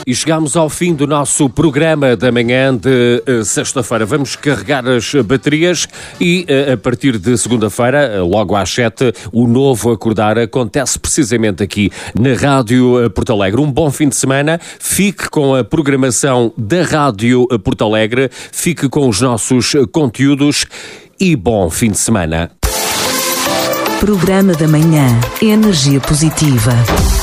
E chegamos ao fim do nosso programa da manhã de sexta-feira. Vamos carregar as baterias e a partir de segunda-feira, logo às 7, o Novo Acordar acontece precisamente aqui na Rádio Porto Alegre. Um bom fim de semana. Fique com a programação da Rádio Porto Alegre. Fique com os nossos conteúdos e bom fim de semana. Programa da manhã. Energia positiva.